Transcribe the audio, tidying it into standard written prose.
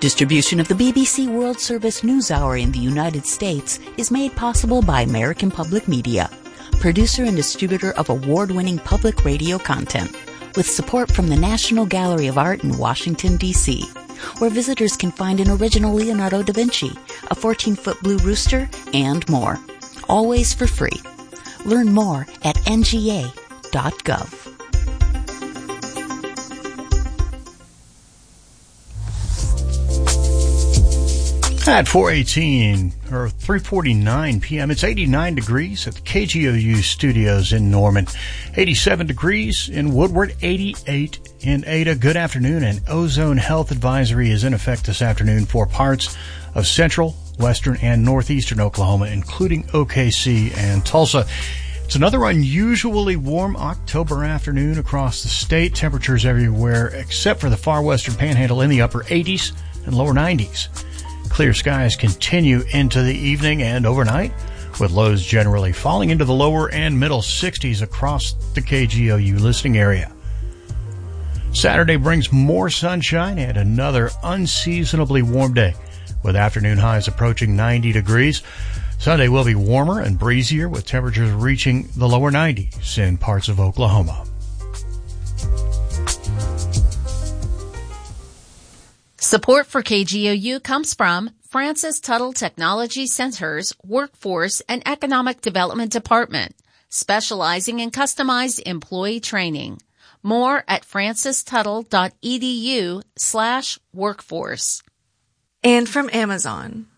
Distribution of the BBC World Service NewsHour in the United States is made possible by American Public Media, producer and distributor of award-winning public radio content, with support from the National Gallery of Art in Washington, D.C., where visitors can find an original Leonardo da Vinci, a 14-foot blue rooster, and more. Always for free. Learn more at nga.gov. At 3:49 p.m., it's 89 degrees at the KGOU studios in Norman, 87 degrees in Woodward, 88 in Ada. Good afternoon. An ozone health advisory is in effect this afternoon for parts of central, western, and northeastern Oklahoma, including OKC and Tulsa. It's another unusually warm October afternoon across the state. Temperatures everywhere except for the far western panhandle in the upper 80s and lower 90s. Clear skies continue into the evening and overnight, with lows generally falling into the lower and middle 60s across the KGOU listening area. Saturday brings more sunshine and another unseasonably warm day, with afternoon highs approaching 90 degrees. Sunday will be warmer and breezier, with temperatures reaching the lower 90s in parts of Oklahoma. Support for KGOU comes from Francis Tuttle Technology Center's Workforce and Economic Development Department, specializing in customized employee training. More at francistuttle.edu/workforce. And from Amazon,